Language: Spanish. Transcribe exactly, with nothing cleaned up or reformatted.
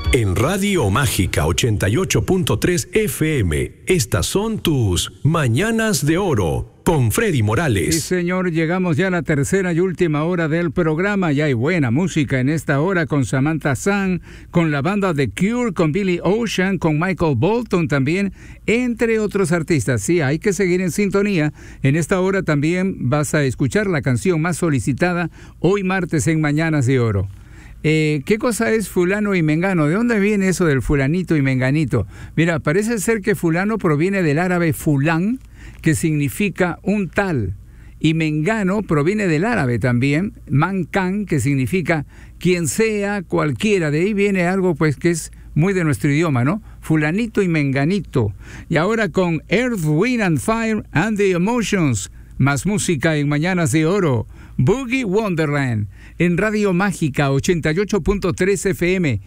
En Radio Mágica ochenta y ocho punto tres F M, estas son tus Mañanas de Oro con Freddy Morales. Sí, señor, llegamos ya a la tercera y última hora del programa. Ya hay buena música en esta hora con Samantha Sun, con la banda The Cure, con Billy Ocean, con Michael Bolton también, entre otros artistas. Sí, hay que seguir en sintonía. En esta hora también vas a escuchar la canción más solicitada hoy martes en Mañanas de Oro. Eh, ¿Qué cosa es fulano y mengano? ¿De dónde viene eso del fulanito y menganito? Mira, parece ser que fulano proviene del árabe fulán, que significa un tal, y mengano proviene del árabe también, mancan, que significa quien sea, cualquiera. De ahí viene algo pues que es muy de nuestro idioma, ¿no? Fulanito y menganito. Y ahora con Earth, Wind and Fire and the Emotions, más música en Mañanas de Oro, Boogie Wonderland, en Radio Mágica ochenta y ocho punto tres F M.